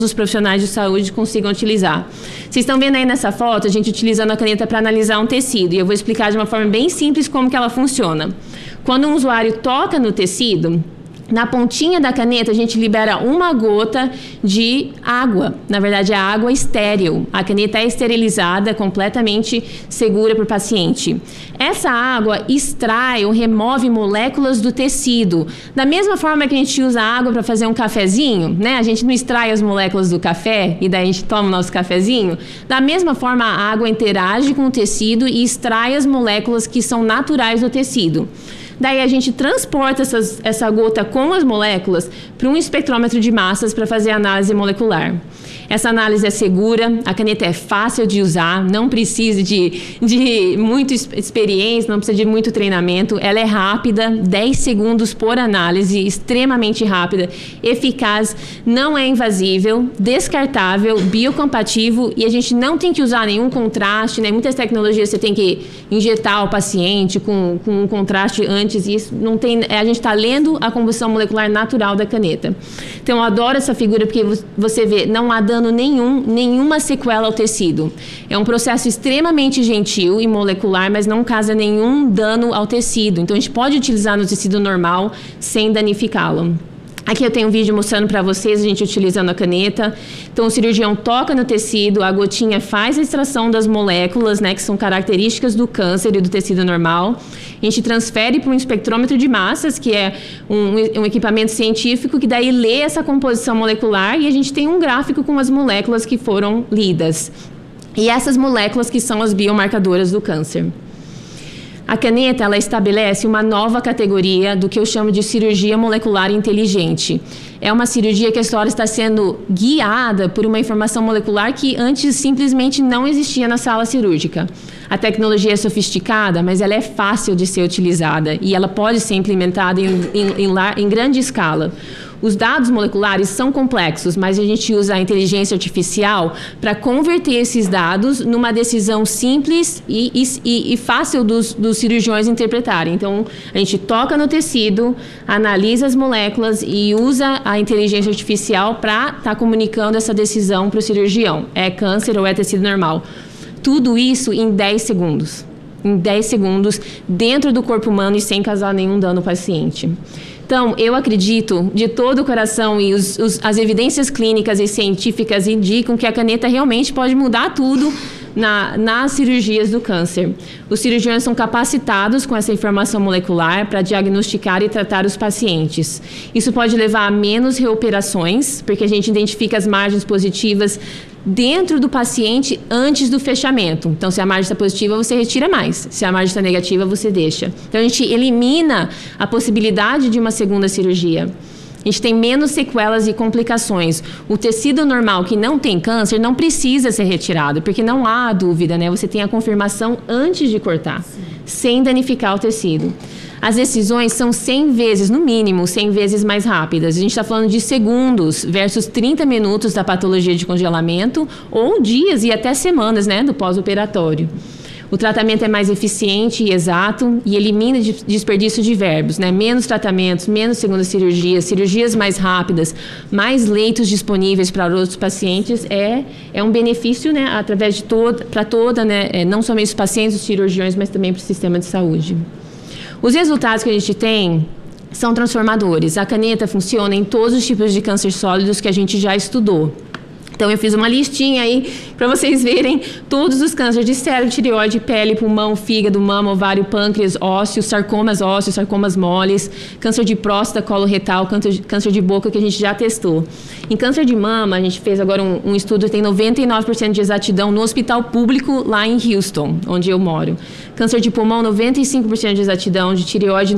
os profissionais de saúde consigam utilizar. Vocês estão vendo aí nessa foto, a gente utilizando a caneta para analisar um tecido. E eu vou explicar de uma forma bem simples como que ela funciona. Quando um usuário toca no tecido, na pontinha da caneta, a gente libera uma gota de água. Na verdade, é água estéril. A caneta é esterilizada, completamente segura para o paciente. Essa água extrai ou remove moléculas do tecido. Da mesma forma que a gente usa água para fazer um cafezinho, né? A gente não extrai as moléculas do café e daí a gente toma o nosso cafezinho. Da mesma forma, a água interage com o tecido e extrai as moléculas que são naturais do tecido. Daí a gente transporta essa gota com as moléculas para um espectrômetro de massas para fazer análise molecular. Essa análise é segura, a caneta é fácil de usar, não precisa de muita experiência, não precisa de muito treinamento. Ela é rápida, 10 segundos por análise, extremamente rápida, eficaz, não é invasível, descartável, biocompatível e a gente não tem que usar nenhum contraste, né? Muitas tecnologias você tem que injetar o paciente com um contraste antes, isso não tem, a gente está lendo a composição molecular natural da caneta. Então eu adoro essa figura porque você vê, não há dano nenhuma sequela ao tecido. É um processo extremamente gentil e molecular, mas não causa nenhum dano ao tecido. Então a gente pode utilizar no tecido normal sem danificá-lo. Aqui eu tenho um vídeo mostrando para vocês a gente utilizando a caneta. Então o cirurgião toca no tecido, a gotinha faz a extração das moléculas, né, que são características do câncer e do tecido normal. A gente transfere para um espectrômetro de massas, que é um equipamento científico que daí lê essa composição molecular e a gente tem um gráfico com as moléculas que foram lidas. E essas moléculas que são as biomarcadoras do câncer. A caneta, ela estabelece uma nova categoria do que eu chamo de cirurgia molecular inteligente. É uma cirurgia que a história está sendo guiada por uma informação molecular que antes simplesmente não existia na sala cirúrgica. A tecnologia é sofisticada, mas ela é fácil de ser utilizada e ela pode ser implementada em grande escala. Os dados moleculares são complexos, mas a gente usa a inteligência artificial para converter esses dados numa decisão simples e fácil dos cirurgiões interpretarem. Então, a gente toca no tecido, analisa as moléculas e usa a inteligência artificial para estar comunicando essa decisão para o cirurgião. É câncer ou é tecido normal? Tudo isso em 10 segundos. Em 10 segundos, dentro do corpo humano e sem causar nenhum dano ao paciente. Então, eu acredito de todo o coração e as evidências clínicas e científicas indicam que a caneta realmente pode mudar tudo nas cirurgias do câncer. Os cirurgiões são capacitados com essa informação molecular para diagnosticar e tratar os pacientes. Isso pode levar a menos reoperações, porque a gente identifica as margens positivas dentro do paciente antes do fechamento. Então, se a margem está positiva, você retira mais. Se a margem está negativa, você deixa. Então, a gente elimina a possibilidade de uma segunda cirurgia. A gente tem menos sequelas e complicações. O tecido normal que não tem câncer não precisa ser retirado, porque não há dúvida, né? Você tem a confirmação antes de cortar, sem danificar o tecido. As decisões são 100 vezes, no mínimo, 100 vezes mais rápidas. A gente está falando de segundos versus 30 minutos da patologia de congelamento ou dias e até semanas, né, do pós-operatório. O tratamento é mais eficiente e exato e elimina desperdício de verbos, né? Menos tratamentos, menos segunda cirurgia, cirurgias mais rápidas, mais leitos disponíveis para outros pacientes é um benefício, né? Através de toda, né? Não somente os pacientes, os cirurgiões, mas também para o sistema de saúde. Os resultados que a gente tem são transformadores. A caneta funciona em todos os tipos de câncer sólidos que a gente já estudou. Então, eu fiz uma listinha aí para vocês verem todos os cânceres de cérebro, tireoide, pele, pulmão, fígado, mama, ovário, pâncreas, ósseos, sarcomas moles, câncer de próstata, colo retal, câncer de boca que a gente já testou. Em câncer de mama, a gente fez agora um estudo que tem 99% de exatidão no hospital público lá em Houston, onde eu moro. Câncer de pulmão, 95% de exatidão, de tireoide,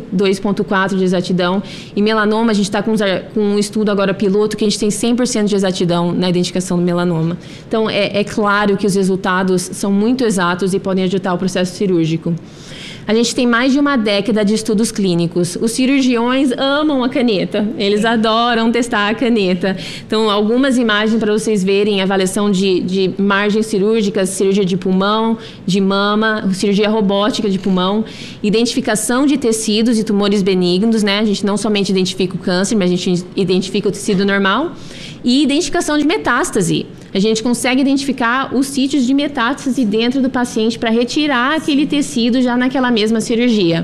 92,4% de exatidão. E melanoma, a gente está com um estudo agora piloto que a gente tem 100% de exatidão na identificação do melanoma. Então, é claro que os resultados são muito exatos e podem ajudar o processo cirúrgico. A gente tem mais de uma década de estudos clínicos. Os cirurgiões amam a caneta. Eles adoram testar a caneta. Então, algumas imagens para vocês verem, avaliação de margens cirúrgicas, cirurgia de pulmão, de mama, cirurgia robótica de pulmão, identificação de tecidos e tumores benignos, né? A gente não somente identifica o câncer, mas a gente identifica o tecido normal. E identificação de metástase. A gente consegue identificar os sítios de metástase dentro do paciente para retirar aquele tecido já naquela mesma cirurgia.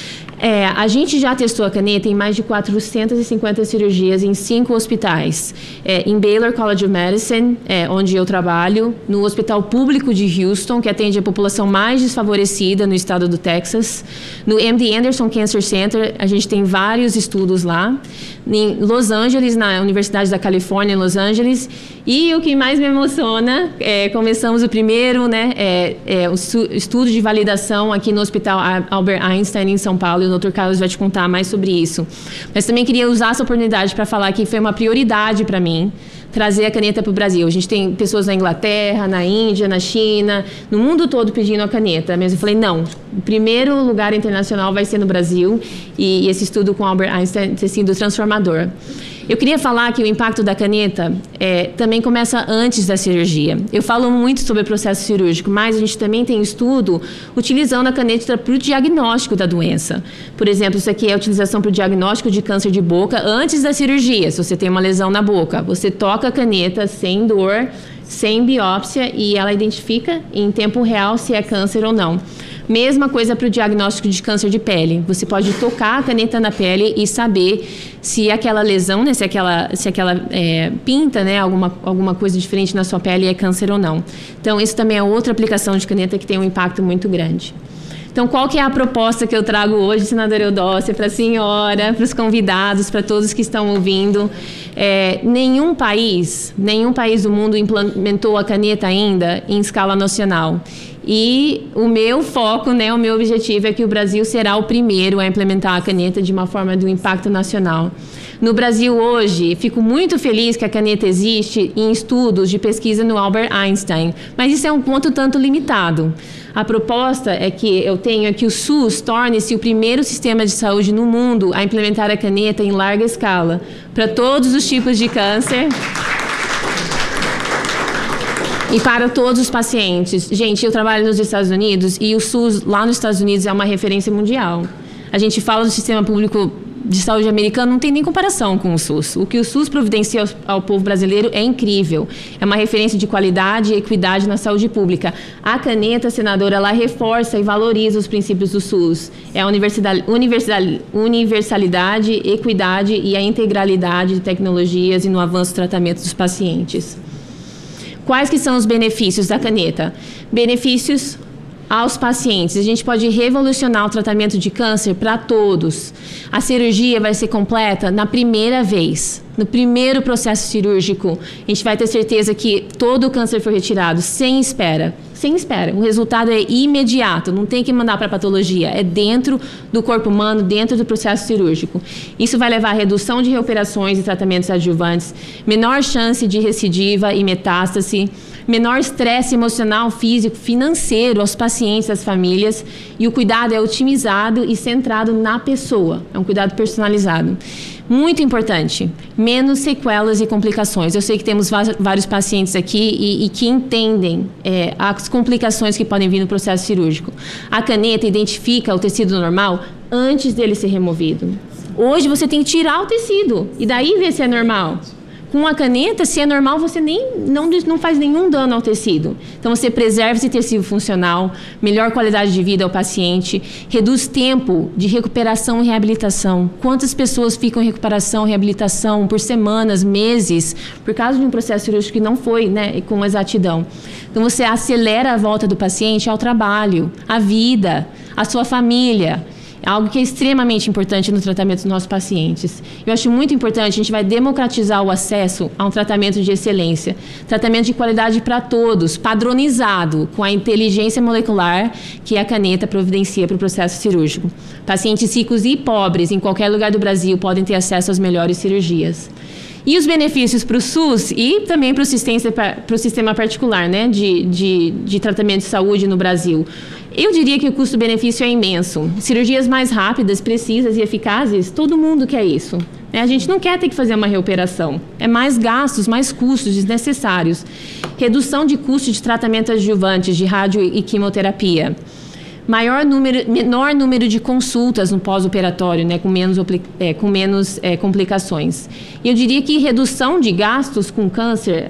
A gente já testou a caneta em mais de 450 cirurgias em 5 hospitais. Em Baylor College of Medicine, onde eu trabalho, no Hospital Público de Houston, que atende a população mais desfavorecida no estado do Texas, no MD Anderson Cancer Center, a gente tem vários estudos lá, em Los Angeles, na Universidade da Califórnia, em Los Angeles, e o que mais me emociona, começamos o primeiro, o estudo de validação aqui no Hospital Albert Einstein, em São Paulo, e o Dr. Carlos vai te contar mais sobre isso. Mas também queria usar essa oportunidade para falar que foi uma prioridade para mim trazer a caneta para o Brasil. A gente tem pessoas na Inglaterra, na Índia, na China, no mundo todo pedindo a caneta. Mas eu falei, não, o primeiro lugar internacional vai ser no Brasil, e esse estudo com Albert Einstein tem sido transformador. Eu queria falar que o impacto da caneta também começa antes da cirurgia. Eu falo muito sobre o processo cirúrgico, mas a gente também tem estudo utilizando a caneta para o diagnóstico da doença. Por exemplo, isso aqui é a utilização para o diagnóstico de câncer de boca antes da cirurgia. Se você tem uma lesão na boca, você toca a caneta sem dor, sem biópsia, e ela identifica em tempo real se é câncer ou não. Mesma coisa para o diagnóstico de câncer de pele. Você pode tocar a caneta na pele e saber se aquela lesão, se aquela pinta, alguma coisa diferente na sua pele é câncer ou não. Então, isso também é outra aplicação de caneta que tem um impacto muito grande. Então, qual que é a proposta que eu trago hoje, senadora Eudócia, para a senhora, para os convidados, para todos que estão ouvindo? Nenhum país do mundo implementou a caneta ainda em escala nacional. E o meu foco, o meu objetivo é que o Brasil será o primeiro a implementar a caneta de uma forma do impacto nacional. No Brasil hoje, fico muito feliz que a caneta existe em estudos de pesquisa no Albert Einstein, mas isso é um ponto tanto limitado. A proposta é que o SUS torne-se o primeiro sistema de saúde no mundo a implementar a caneta em larga escala, para todos os tipos de câncer e para todos os pacientes. Gente, eu trabalho nos Estados Unidos e o SUS lá nos Estados Unidos é uma referência mundial. A gente fala do sistema público de saúde americano, não tem nem comparação com o SUS. O que o SUS providencia ao povo brasileiro é incrível. É uma referência de qualidade e equidade na saúde pública. A caneta, senadora, ela reforça e valoriza os princípios do SUS. É a universalidade, equidade e a integralidade de tecnologias e no avanço do tratamento dos pacientes. Quais que são os benefícios da caneta? Benefícios aos pacientes. A gente pode revolucionar o tratamento de câncer para todos. A cirurgia vai ser completa na primeira vez. No primeiro processo cirúrgico, a gente vai ter certeza que todo o câncer foi retirado, sem espera. Sem espera. O resultado é imediato, não tem que mandar para a patologia. É dentro do corpo humano, dentro do processo cirúrgico. Isso vai levar a redução de reoperações e tratamentos adjuvantes, menor chance de recidiva e metástase, menor estresse emocional, físico, financeiro aos pacientes, às famílias, e o cuidado é otimizado e centrado na pessoa. É um cuidado personalizado. Muito importante, menos sequelas e complicações. Eu sei que temos vários pacientes aqui e que entendem as complicações que podem vir no processo cirúrgico. A caneta identifica o tecido normal antes dele ser removido. Hoje você tem que tirar o tecido e daí ver se é normal. Com a caneta, se é normal, você não faz nenhum dano ao tecido. Então, você preserva esse tecido funcional, melhor qualidade de vida ao paciente, reduz tempo de recuperação e reabilitação. Quantas pessoas ficam em recuperação e reabilitação por semanas, meses, por causa de um processo cirúrgico que não foi com exatidão. Então, você acelera a volta do paciente ao trabalho, à vida, à sua família. É algo que é extremamente importante no tratamento dos nossos pacientes. Eu acho muito importante, a gente vai democratizar o acesso a um tratamento de excelência. Tratamento de qualidade para todos, padronizado, com a inteligência molecular que a caneta providencia para o processo cirúrgico. Pacientes ricos e pobres, em qualquer lugar do Brasil, podem ter acesso às melhores cirurgias. E os benefícios para o SUS e também para o sistema particular, de tratamento de saúde no Brasil. Eu diria que o custo-benefício é imenso. Cirurgias mais rápidas, precisas e eficazes, todo mundo quer isso. A gente não quer ter que fazer uma reoperação. É mais gastos, mais custos desnecessários. Redução de custos de tratamento adjuvantes, de rádio e quimioterapia. menor número de consultas no pós-operatório, né, com menos complicações. E eu diria que redução de gastos com câncer